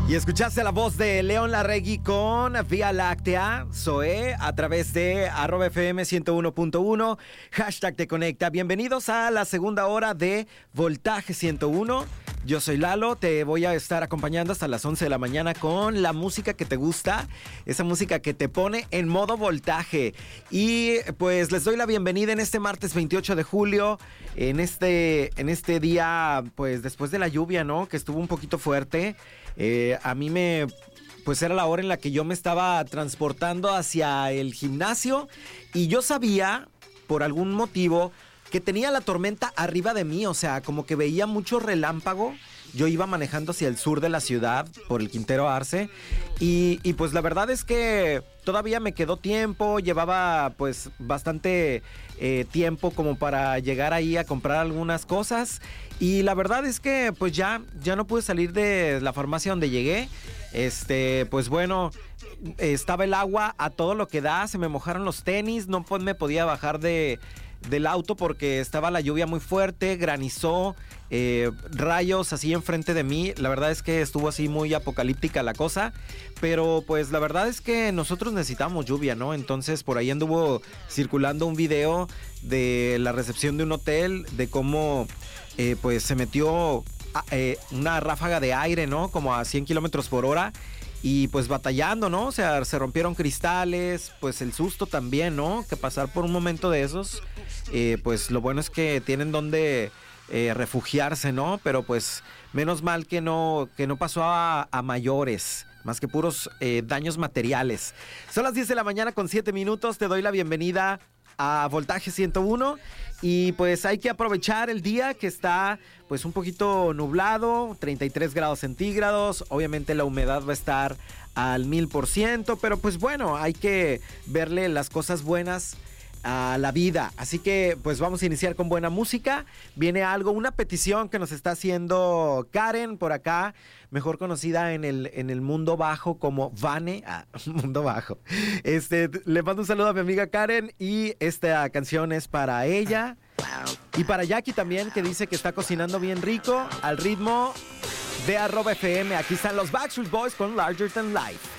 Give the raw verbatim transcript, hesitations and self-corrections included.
Y escuchaste la voz de León Larregui con Vía Láctea, Zoé, a través de arroba F M ciento uno punto uno, hashtag Te Conecta. Bienvenidos a la segunda hora de Voltaje ciento uno. Yo soy Lalo, te voy a estar acompañando hasta las once de la mañana con la música que te gusta, esa música que te pone en modo voltaje. Y pues les doy la bienvenida en este martes veintiocho de julio, en este, en este día, pues después de la lluvia, ¿no? Que estuvo un poquito fuerte. Eh, a mí me... Pues era la hora en la que yo me estaba transportando hacia el gimnasio y yo sabía, por algún motivo, que tenía la tormenta arriba de mí, o sea, como que veía mucho relámpago. Yo iba manejando hacia el sur de la ciudad, por el Quintero Arce, y, y pues la verdad es que todavía me quedó tiempo, llevaba pues bastante eh, tiempo como para llegar ahí a comprar algunas cosas, y la verdad es que pues ya, ya no pude salir de la farmacia donde llegué. Este, pues bueno, estaba el agua a todo lo que da, se me mojaron los tenis, no pues, me podía bajar de... del auto porque estaba la lluvia muy fuerte, granizó, eh, rayos así enfrente de mí. La verdad es que estuvo así muy apocalíptica la cosa, pero pues la verdad es que nosotros necesitamos lluvia, ¿no? Entonces por ahí anduvo circulando un video de la recepción de un hotel, de cómo eh, pues se metió eh, una ráfaga de aire, ¿no? Como a cien kilómetros por hora. Y pues batallando, ¿no? O sea, se rompieron cristales, pues el susto también, ¿no? Que pasar por un momento de esos, eh, pues lo bueno es que tienen donde eh, refugiarse, ¿no? Pero pues menos mal que no, que no pasó a, a mayores, más que puros eh, daños materiales. Son las diez de la mañana con siete minutos, te doy la bienvenida a Voltaje ciento uno y pues hay que aprovechar el día que está pues un poquito nublado, treinta y tres grados centígrados, obviamente la humedad va a estar al mil por ciento, pero pues bueno, hay que verle las cosas buenas a la vida, así que pues vamos a iniciar con buena música. Viene algo, una petición que nos está haciendo Karen por acá, mejor conocida en el, en el mundo bajo como Vane, ah, mundo bajo. Este, le mando un saludo a mi amiga Karen y esta canción es para ella y para Jackie también, que dice que está cocinando bien rico al ritmo de arroba F M. Aquí están los Backstreet Boys con Larger Than Life.